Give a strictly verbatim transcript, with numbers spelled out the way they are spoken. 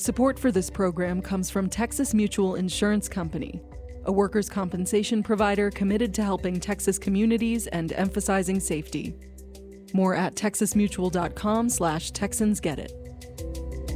Support for this program comes from Texas Mutual Insurance Company, a workers' compensation provider committed to helping Texas communities and emphasizing safety. More at texas mutual dot com slash Texans Get It.